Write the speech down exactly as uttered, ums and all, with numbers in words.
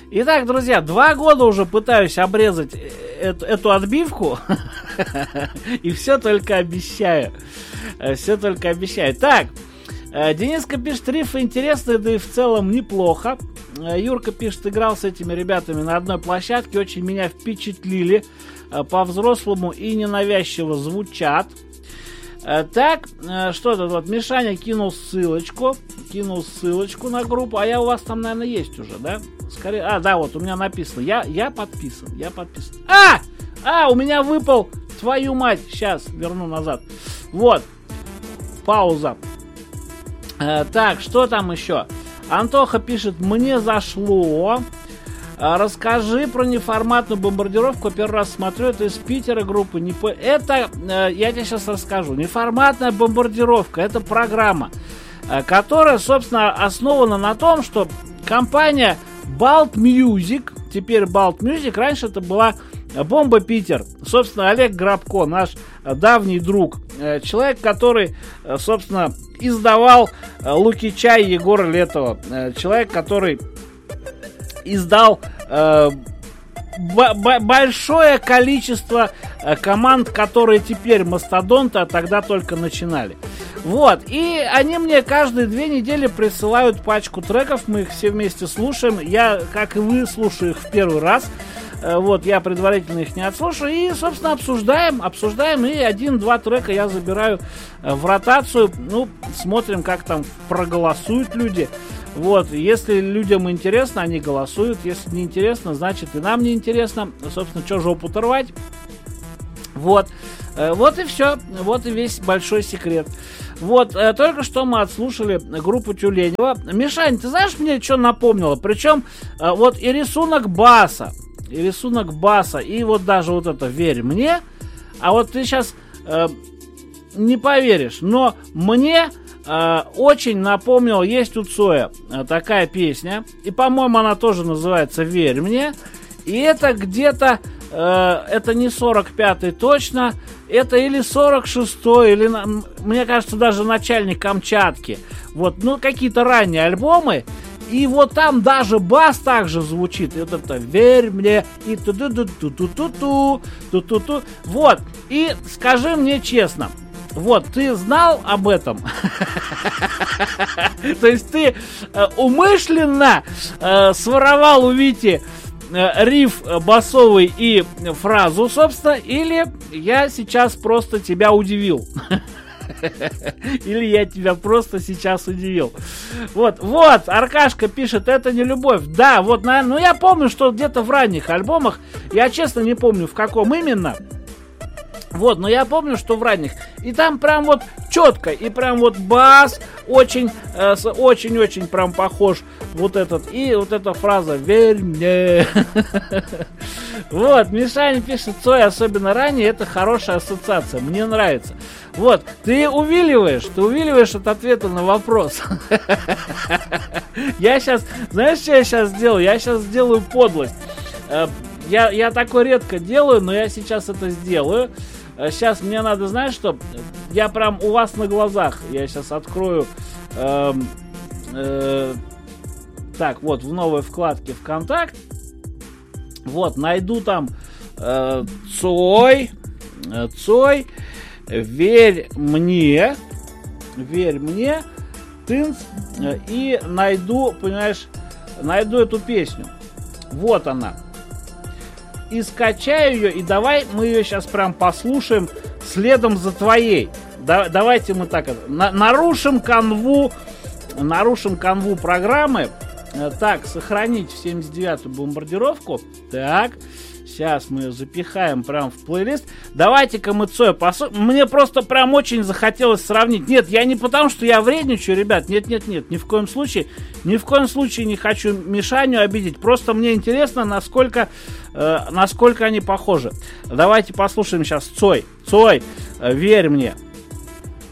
Итак, друзья, два года уже пытаюсь обрезать эту, эту отбивку, и все только обещаю. Все только обещаю. Так, Дениска пишет, рифы интересные, да и в целом неплохо. Юрка пишет, играл с этими ребятами на одной площадке, очень меня впечатлили, по-взрослому и ненавязчиво звучат. Так, что тут вот, Мишаня кинул ссылочку, кинул ссылочку на группу, а я у вас там, наверное, есть уже, да? Скорее, а, да, вот у меня написано, я, я подписан, я подписан. А! А, у меня выпал, твою мать, сейчас верну назад. Вот, пауза. Э, так, что там еще? Антоха пишет, мне зашло. Расскажи про неформатную бомбардировку. Первый раз смотрю, это из Питера группы. Не по... Это, э, я тебе сейчас расскажу. Неформатная бомбардировка, это программа, э, которая, собственно, основана на том, что компания Balt Music, теперь Balt Music, раньше это была Бомба Питер. Собственно, Олег Грабко, наш э, давний друг, э, человек, который, э, собственно, издавал э, Лукича и Егора Летова, э, человек, который издал э, б- б- большое количество э, команд, которые теперь мастодонты, а тогда только начинали. Вот, и они мне каждые две недели присылают пачку треков, мы их все вместе слушаем. Я, как и вы, слушаю их в первый раз. Э, вот, я предварительно их не отслушаю. И, собственно, обсуждаем, обсуждаем, и один-два трека я забираю э, в ротацию. Ну, смотрим, как там проголосуют люди. Вот, если людям интересно, они голосуют. Если не интересно, значит и нам не интересно. Собственно, что жопу-то рвать? Вот, вот и все. Вот и весь большой секрет. Вот, только что мы отслушали группу Тюленева. Мишань, ты знаешь, мне что напомнило? Причем, вот и рисунок баса, и рисунок баса, и вот даже вот это «Верь мне». А вот ты сейчас э, не поверишь, но мне... Uh, очень напомнил, есть у Цоя uh, такая песня, и, по-моему, она тоже называется «Верь мне», и это где-то, uh, это не сорок пятый точно, это или сорок шестой, или, мне кажется, даже «Начальник Камчатки», вот, ну, какие-то ранние альбомы, и вот там даже бас также звучит, и вот это «Верь мне», и ту-ду-ду-ту-ту-ту-ту, ту-ту-ту, вот, и скажи мне честно, вот, ты знал об этом? То есть ты э, умышленно э, своровал у Вити э, риф басовый и фразу, собственно, или я сейчас просто тебя удивил? Или я тебя просто сейчас удивил. Вот, вот, Аркашка пишет, это не любовь. Да, вот, наверное, ну я помню, что где-то в ранних альбомах, я честно не помню, в каком именно. Вот, но я помню, что в ранних. И там прям вот четко, и прям вот бас очень, э, очень-очень прям похож вот этот. И вот эта фраза «Верь мне». Вот, Мишаня пишет, Цой, особенно ранее, это хорошая ассоциация, мне нравится. Вот, ты увиливаешь, ты увиливаешь от ответа на вопрос. Я сейчас, знаешь, что я сейчас сделаю? Я сейчас сделаю подлость. Я, я такое редко делаю, но я сейчас это сделаю. Сейчас мне надо, знаешь что? Я прям у вас на глазах. Я сейчас открою. Э, э, так, вот в новой вкладке ВКонтакт. Вот, найду там э, Цой. Э, Цой. Верь мне. Верь мне. Тынц. Э, и найду, понимаешь, найду эту песню. Вот она. И скачаю ее, и давай мы ее сейчас прям послушаем следом за твоей. Да, давайте мы так на, нарушим канву, нарушим канву программы. Так, сохранить в семьдесят девятую бомбардировку. Так, сейчас мы ее запихаем прям в плейлист. Давайте-ка мы Цоя послушаем. Мне просто прям очень захотелось сравнить. Нет, я не потому, что я вредничаю, ребят. Нет, нет, нет, ни в коем случае. Ни в коем случае не хочу Мишаню обидеть. Просто мне интересно, насколько, э, насколько они похожи. Давайте послушаем сейчас Цой. Цой, э, верь мне.